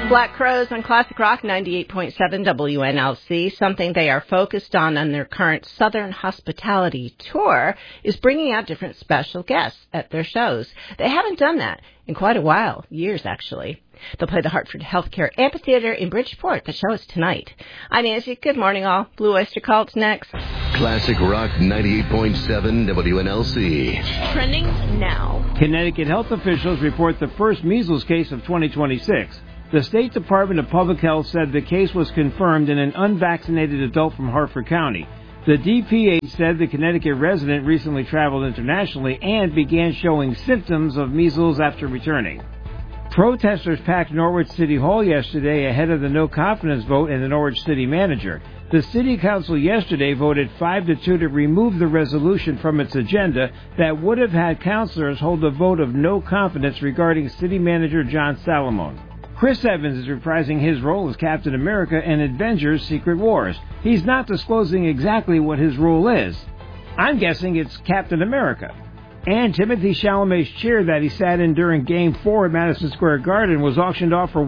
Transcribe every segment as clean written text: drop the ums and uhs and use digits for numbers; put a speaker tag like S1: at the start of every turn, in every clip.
S1: Black Crowes on Classic Rock 98.7 WNLC. Something they are focused on their current Southern Hospitality tour is bringing out different special guests at their shows. They haven't done that in quite a while, years actually. They'll play the Hartford Healthcare Amphitheater in Bridgeport. The show is tonight. I'm Angie. Good morning, all. Blue Oyster Cult's next.
S2: Classic Rock 98.7 WNLC.
S1: Trending now.
S3: Connecticut health officials report the first measles case of 2026. The State Department of Public Health said the case was confirmed in an unvaccinated adult from Hartford County. The DPH said the Connecticut resident recently traveled internationally and began showing symptoms of measles after returning. Protesters packed Norwich City Hall yesterday ahead of the no-confidence vote in the Norwich City manager. The City Council yesterday voted 5-2 to remove the resolution from its agenda that would have had councilors hold a vote of no confidence regarding City Manager John Salamone. Chris Evans is reprising his role as Captain America in Avengers Secret Wars. He's not disclosing exactly what his role is. I'm guessing it's Captain America. And Timothée Chalamet's chair that he sat in during Game 4 at Madison Square Garden was auctioned off for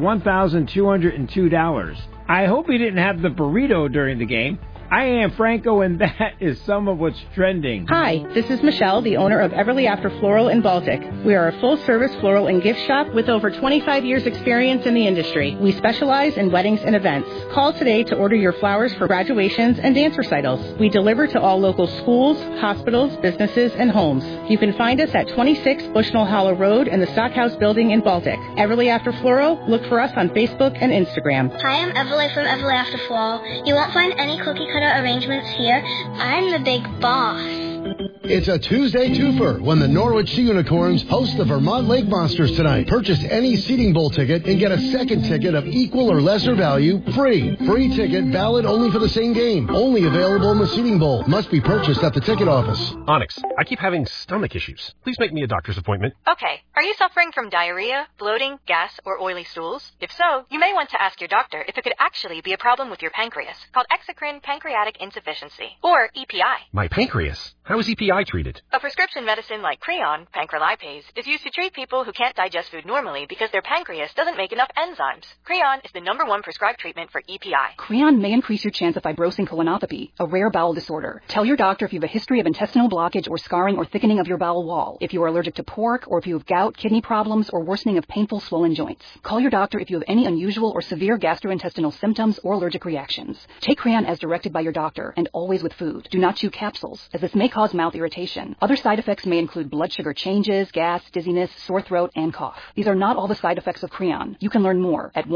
S3: $1,202. I hope he didn't have the burrito during the game. I am Franco, and that is some of what's trending.
S4: Hi, this is Michelle, the owner of Everly After Floral in Baltic. We are a full-service floral and gift shop with over 25 years' experience in the industry. We specialize in weddings and events. Call today to order your flowers for graduations and dance recitals. We deliver to all local schools, hospitals, businesses, and homes. You can find us at 26 Bushnell Hollow Road in the Stockhouse Building in Baltic. Everly After Floral, look for us on Facebook and Instagram.
S5: Hi, I'm Everly from Everly After Floral. You won't find any cookie cutter arrangements here. I'm the big boss.
S6: It's a Tuesday twofer when the Norwich Sea Unicorns host the Vermont Lake Monsters tonight. Purchase any Seating Bowl ticket and get a second ticket of equal or lesser value free. Free ticket valid only for the same game. Only available in the Seating Bowl. Must be purchased at the ticket office.
S7: Onyx, I keep having stomach issues. Please make me a doctor's appointment.
S8: Okay. Are you suffering from diarrhea, bloating, gas, or oily stools? If so, you may want to ask your doctor if it could actually be a problem with your pancreas, called exocrine pancreatic insufficiency, or EPI.
S7: My pancreas? How is EPI treated?
S8: A prescription medicine like Creon, pancrelipase, is used to treat people who can't digest food normally because their pancreas doesn't make enough enzymes. Creon is the #1 prescribed treatment for EPI.
S9: Creon may increase your chance of fibrosing colonopathy, a rare bowel disorder. Tell your doctor if you have a history of intestinal blockage or scarring or thickening of your bowel wall, if you are allergic to pork, or if you have gout, kidney problems, or worsening of painful swollen joints. Call your doctor if you have any unusual or severe gastrointestinal symptoms or allergic reactions. Take Creon as directed by your doctor, and always with food. Do not chew capsules, as this may cause mouth irritation. Other side effects may include blood sugar changes, gas, dizziness, sore throat, and cough. These are not all the side effects of Creon. You can learn more at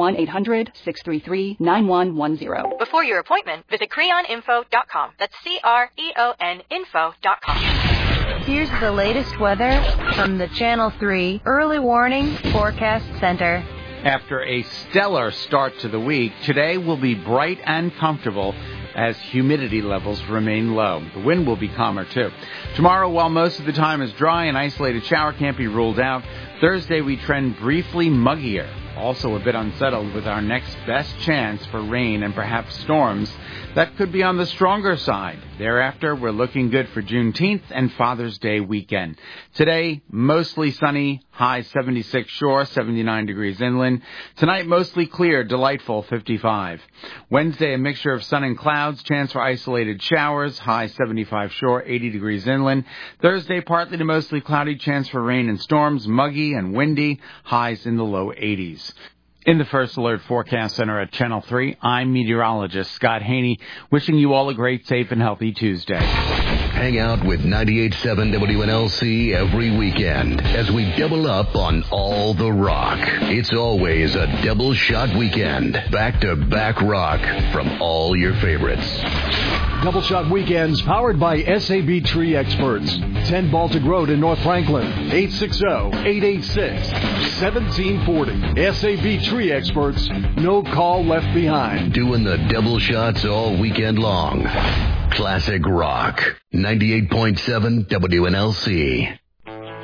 S9: 1-800-633-9110.
S8: Before your appointment, visit creoninfo.com. That's CREON info.com.
S10: Here's the latest weather from the Channel 3 Early Warning Forecast Center.
S11: After a stellar start to the week, today will be bright and comfortable as humidity levels remain low. The wind will be calmer, too. Tomorrow, while most of the time is dry, an isolated shower can't be ruled out. Thursday, we trend briefly muggier. Also a bit unsettled with our next best chance for rain and perhaps storms that could be on the stronger side. Thereafter, we're looking good for Juneteenth and Father's Day weekend. Today, mostly sunny, high 76 shore, 79 degrees inland. Tonight, mostly clear, delightful 55. Wednesday, a mixture of sun and clouds, chance for isolated showers, high 75 shore, 80 degrees inland. Thursday, partly to mostly cloudy, chance for rain and storms, muggy and windy, highs in the low 80s. In the First Alert Forecast Center at Channel 3, I'm meteorologist Scott Haney, wishing you all a great, safe, and healthy Tuesday.
S2: Hang out with 98.7 WNLC every weekend as we double up on all the rock. It's always a double shot weekend. Back-to-back rock from all your favorites.
S12: Double Shot Weekends powered by SAB Tree Experts. 10 Baltic Road in North Franklin. 860-886-1740. SAB Tree Experts. No call left behind.
S2: Doing the double shots all weekend long. Classic Rock. 98.7 WNLC.